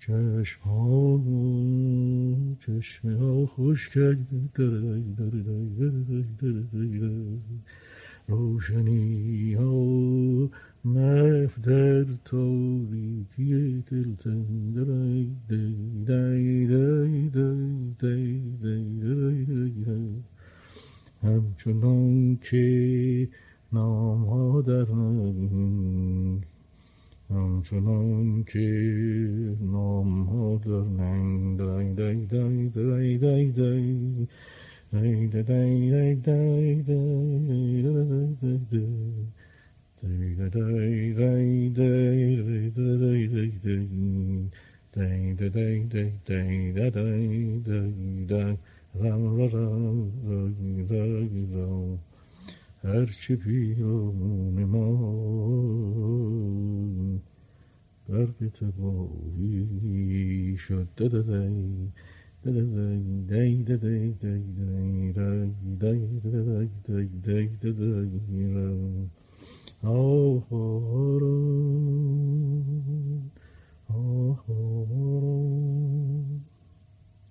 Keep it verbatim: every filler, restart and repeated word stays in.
چشم چشم ها خوش کرد روشنی ها محو در تاریکی دلتن دی دی دی دی دی دی همچنان که نام ها در ننگ همچنان که نام ها در ننگ دی دی دی دی دی دی دی دی دی دی دی دی هرچه پیران ما برق تباهی شد دددی دددی دددی دددی دددی آه